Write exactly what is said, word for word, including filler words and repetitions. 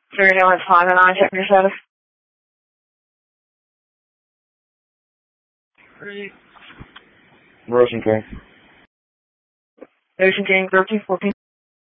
Zero nine five nine, check your status. Ocean King. Ocean King, thirteen fourteen.